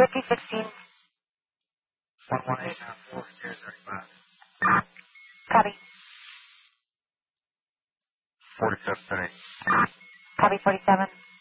5016. 118.4, 035. Copy. 47 city. Copy 47.